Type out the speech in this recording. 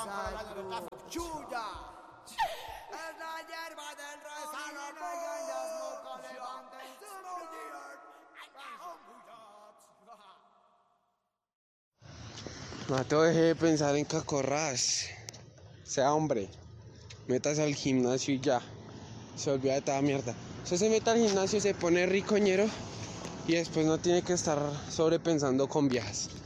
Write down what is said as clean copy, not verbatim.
Chuya. Es la hierba del resano. Mato, deje de pensar en cacorras. Sea hombre, métase al gimnasio y ya. Se olvida de toda mierda. Usted se mete al gimnasio, se pone ricoñero y después no tiene que estar sobrepensando con viejas.